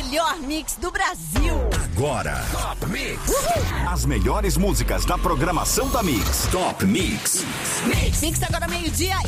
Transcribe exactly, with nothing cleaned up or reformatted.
melhor mix do Brasil. Agora, Top Mix. Uhul. As melhores músicas da programação da Mix. Top Mix. Mix, mix agora meio-dia